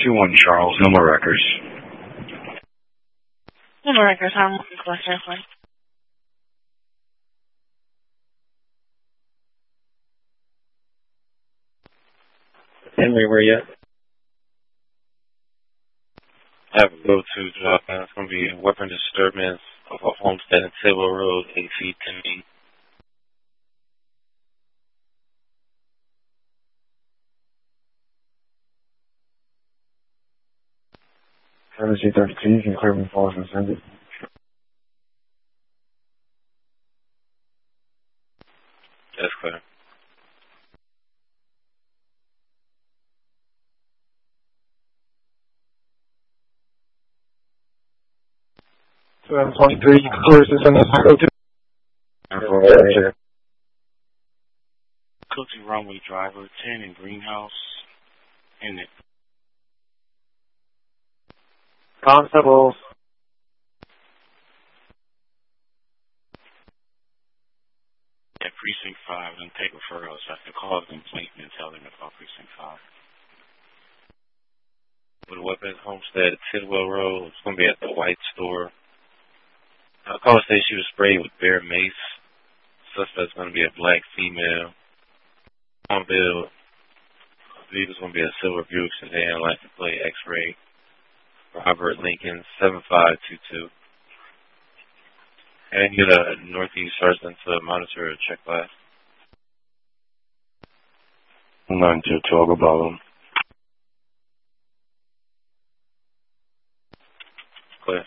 21 Charles, no more records. No more records, I'm looking for one. Henry, where you at? I have a go-to job, and it's going to be a weapon disturbance of a homestead in Tidwell Road, AC 10B. C-32, you can clear me Falls and send it. That's clear. So I'm 23, you can clear this on the go-to. Coaching runway driver, 10 in greenhouse, and it. Constables. At Precinct 5, and take referrals. I have to call the complaint and tell them about Precinct 5. With a weapons homestead at Tidwell Road, it's going to be at the White Store. Caller says she was sprayed with bear mace. Suspect's going to be a black female. On bill, I believe it's going to be a silver Buick sedan, license plate X-ray. Robert Lincoln, 7522. And get a Northeast Sergeant to monitor a check class. 922, I'll go bother them. Clear.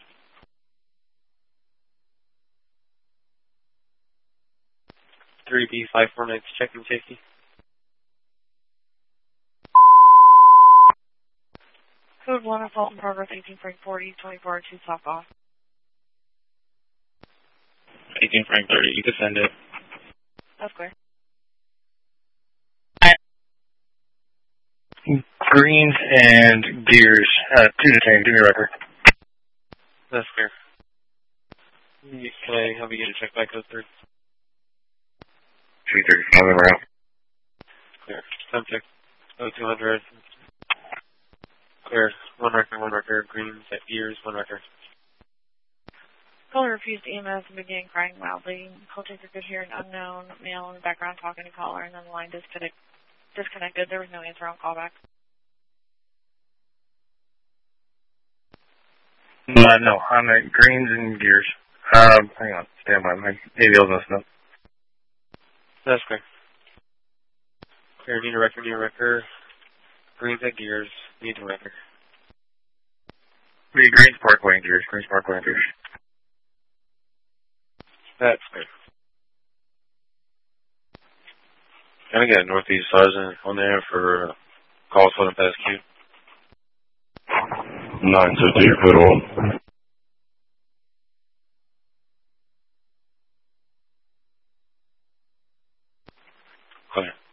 B 549 checking safety. Code 1 assault in progress, 18 Frank 40, 24 2 top off. 18 Frank 30, you can send it. That's clear. Greens and Gears, 2 to 10, give me a record. That's clear. Can I have you get a check by code 3? 335 around. Clear. Subject 0200. Clear. One record. Greens at Gears, 1 record. Caller refused EMS and began crying loudly. Call taker could hear an unknown male in the background talking to caller, and then the line disconnected. There was no answer on callback. No, I'm at Greens and Gears. Hang on, stand by. Maybe I'll listen up. That's clear. Clear, need a record. Greens at Gears, need a record. Greens Parkway and Gears, Greens Parkway and Gears. That's clear. Can I get a Northeast Sergeant on there for calls for the past queue? 922, you're good on. Clear.